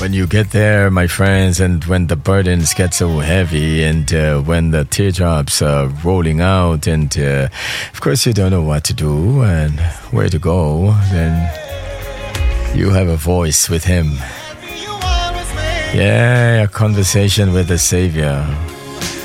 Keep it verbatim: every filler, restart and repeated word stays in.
When you get there, my friends, and when the burdens get so heavy, and uh, when the teardrops are rolling out, and uh, of course you don't know what to do and where to go, then you have a voice with him. Yeah, a conversation with the Savior.